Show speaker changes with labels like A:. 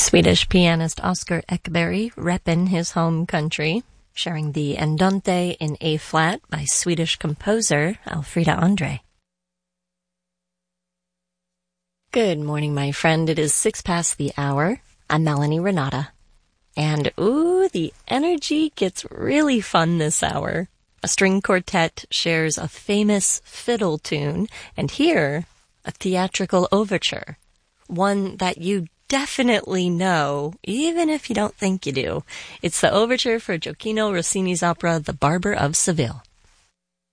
A: Swedish pianist Oscar Ekberg reppin' his home country, sharing the Andante in A-flat by Swedish composer Alfreda Andre. Good morning, my friend. It is 6 past the hour. I'm Melanie Renata. And the energy gets really fun this hour. A string quartet shares a famous fiddle tune, and here, a theatrical overture. One that you definitely know, even if you don't think you do. It's the overture for Gioacchino Rossini's opera, The Barber of Seville.